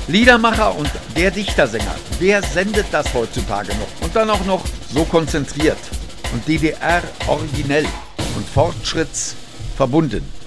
Liedermacher und der Dichtersänger, wer sendet das heutzutage noch? Und dann auch noch so konzentriert und DDR originell und fortschrittsverbunden.